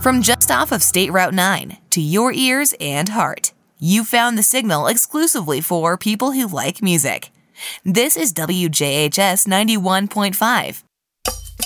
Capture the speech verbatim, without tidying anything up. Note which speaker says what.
Speaker 1: From just off of State Route nine to your ears and heart, you found the signal exclusively for people who like music. This is W J H S ninety-one point five,